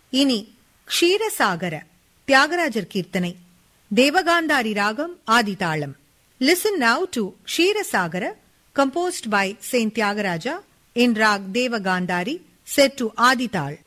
இனி க்ஷீரசாகர தியாகராஜர் கீர்த்தனை, தேவகாந்தாரி ராகம், ஆதிதாளம். Listen now to க்ஷீரசாகர composed by Saint Tyagaraja in rag Devagandhari set to Adital.